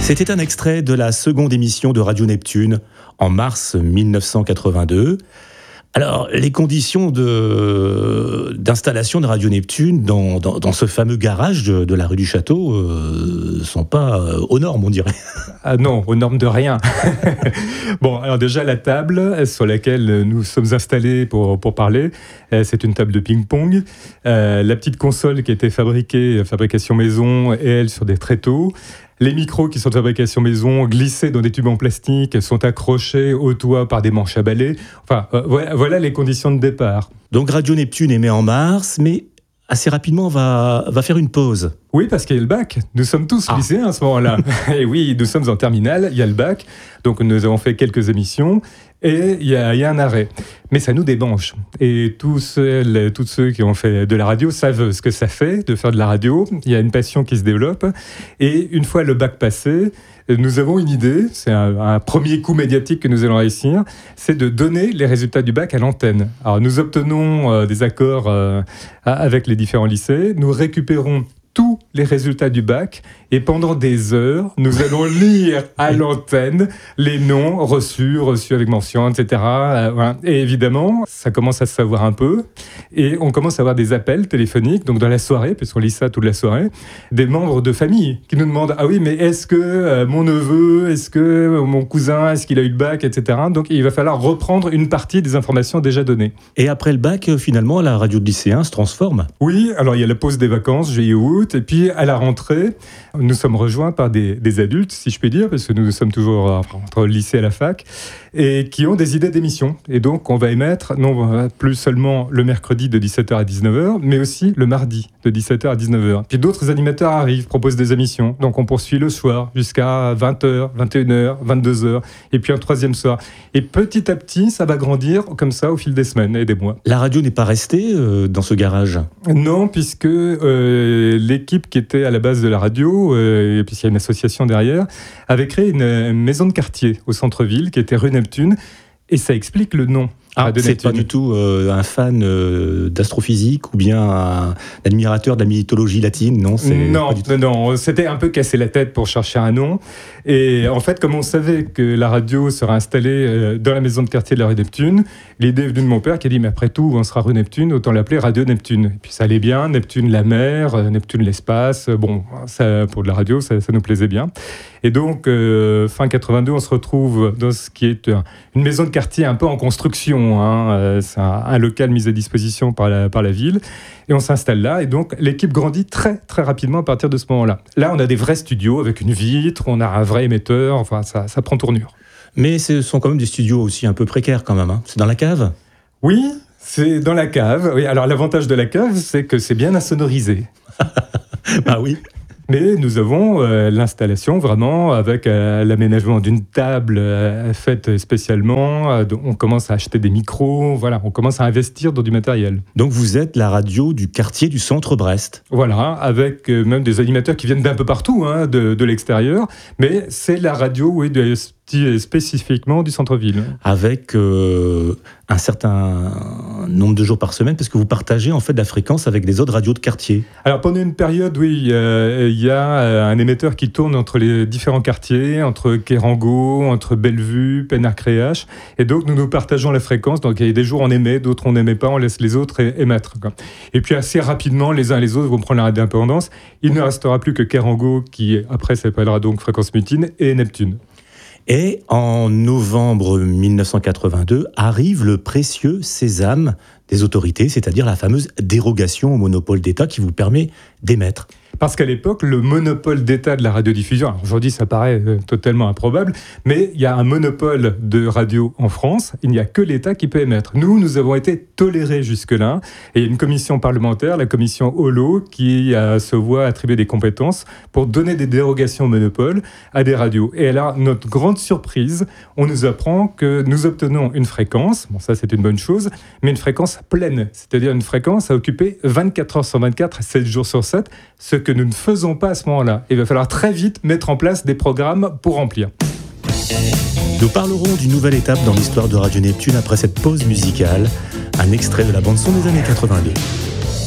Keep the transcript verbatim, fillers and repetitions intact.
C'était un extrait de la seconde émission de Radio Neptune en mars mille neuf cent quatre-vingt-deux. Alors, les conditions de, d'installation de Radio Neptune dans, dans, dans ce fameux garage de, de la rue du Château ne euh, sont pas euh, aux normes, on dirait. Ah non, aux normes de rien. Bon, alors déjà, la table sur laquelle nous sommes installés pour, pour parler, c'est une table de ping-pong. Euh, la petite console qui a été fabriquée, fabrication maison, est, elle, sur des tréteaux. Les micros qui sont de fabrication maison, glissés dans des tubes en plastique, sont accrochés au toit par des manches à balai. Enfin, euh, voilà, voilà les conditions de départ. Donc Radio Neptune émet en mars, mais assez rapidement, on va, va faire une pause. Oui, parce qu'il y a le bac. Nous sommes tous ah. lycéens à ce moment-là. Et oui, nous sommes en terminale, il y a le bac. Donc nous avons fait quelques émissions et il y a, il y a un arrêt. Mais ça nous débranche. Et tous ceux, tous ceux qui ont fait de la radio savent ce que ça fait de faire de la radio. Il y a une passion qui se développe. Et une fois le bac passé, nous avons une idée, c'est un, un premier coup médiatique que nous allons réussir, c'est de donner les résultats du bac à l'antenne. Alors nous obtenons euh, des accords euh, avec les différents lycées, nous récupérons tous les résultats du bac et pendant des heures, nous allons lire à l'antenne les noms reçus, reçus avec mention, et cetera. Euh, voilà. Et évidemment, ça commence à se savoir un peu et on commence à avoir des appels téléphoniques, donc dans la soirée, puisqu'on lit ça toute la soirée, des membres de famille qui nous demandent « Ah oui, mais est-ce que euh, mon neveu, est-ce que euh, mon cousin, est-ce qu'il a eu le bac, et cetera » Donc il va falloir reprendre une partie des informations déjà données. Et après le bac, finalement, la radio de lycéen se transforme. Oui, alors il y a la pause des vacances, juillet août, et puis à la rentrée, nous sommes rejoints par des, des adultes, si je puis dire, parce que nous sommes toujours enfin, entre le lycée et la fac, et qui ont des idées d'émissions. Et donc, on va émettre, non plus seulement le mercredi de dix-sept heures à dix-neuf heures, mais aussi le mardi de dix-sept heures à dix-neuf heures. Puis d'autres animateurs arrivent, proposent des émissions. Donc, on poursuit le soir jusqu'à vingt heures, vingt et une heures, vingt-deux heures, et puis un troisième soir. Et petit à petit, ça va grandir comme ça au fil des semaines et des mois. La radio n'est pas restée euh, dans ce garage ? Non, puisque euh, l'équipe qui était à la base de la radio, euh, et puisqu'il y a une association derrière, avait créé une, une maison de quartier au centre-ville qui était rue Neptune, et ça explique le nom. Ah, c'est Neptune. Pas du tout euh, un fan euh, d'astrophysique ou bien un admirateur de la mythologie latine, non c'est Non, pas du tout... non, c'était un peu cassé la tête pour chercher un nom. Et en fait, comme on savait que la radio serait installée dans la maison de quartier de la rue Neptune, l'idée est venue de mon père qui a dit « Mais après tout, on sera rue Neptune, autant l'appeler Radio Neptune ». Et puis ça allait bien, Neptune la mer, Neptune l'espace. Bon, ça, pour de la radio, ça, ça nous plaisait bien. Et donc, euh, fin quatre-vingt-deux, on se retrouve dans ce qui est une maison de quartier un peu en construction. Hein. Euh, c'est un, un local mis à disposition par la, par la ville. Et on s'installe là. Et donc, l'équipe grandit très, très rapidement à partir de ce moment-là. Là, on a des vrais studios avec une vitre, on a un vrai émetteur. Enfin, ça, ça prend tournure. Mais ce sont quand même des studios aussi un peu précaires quand même. Hein. C'est dans la cave ? Oui, c'est dans la cave. Oui, alors, l'avantage de la cave, c'est que c'est bien insonorisé. Bah oui. Mais nous avons euh, l'installation vraiment avec euh, l'aménagement d'une table euh, faite spécialement. Euh, on commence à acheter des micros, voilà, on commence à investir dans du matériel. Donc vous êtes la radio du quartier du centre Brest. Voilà, avec euh, même des animateurs qui viennent d'un peu partout, hein, de, de l'extérieur. Mais c'est la radio, oui, de, spécifiquement du centre-ville. Avec euh, un certain nombre de jours par semaine, parce que vous partagez en fait la fréquence avec des autres radios de quartier. Alors pendant une période, oui, il euh, y a un émetteur qui tourne entre les différents quartiers, entre Kérango, entre Bellevue, Pénarcréache, et donc nous nous partageons la fréquence. Donc il y a des jours on émet, d'autres on n'émet pas, on laisse les autres émettre. Quoi. Et puis assez rapidement, les uns et les autres vont prendre leur indépendance. Il ne restera plus que Kérango, qui après s'appellera donc Fréquence Mutine, et Neptune. Et en novembre mille neuf cent quatre-vingt-deux, arrive le précieux sésame des autorités, c'est-à-dire la fameuse dérogation au monopole d'État qui vous permet d'émettre. Parce qu'à l'époque, le monopole d'État de la radiodiffusion, alors aujourd'hui ça paraît euh, totalement improbable, mais il y a un monopole de radio en France, il n'y a que l'État qui peut émettre. Nous, nous avons été tolérés jusque-là, et il y a une commission parlementaire, la commission Holo, qui euh, se voit attribuer des compétences pour donner des dérogations au monopole à des radios. Et là, notre grande surprise, on nous apprend que nous obtenons une fréquence, bon ça c'est une bonne chose, mais une fréquence pleine, c'est-à-dire une fréquence à occuper vingt-quatre heures sur vingt-quatre, sept jours sur sept, ce que nous ne faisons pas à ce moment-là. Il va falloir très vite mettre en place des programmes pour remplir. Nous parlerons d'une nouvelle étape dans l'histoire de Radio Neptune après cette pause musicale, un extrait de la bande-son des années quatre-vingt-deux.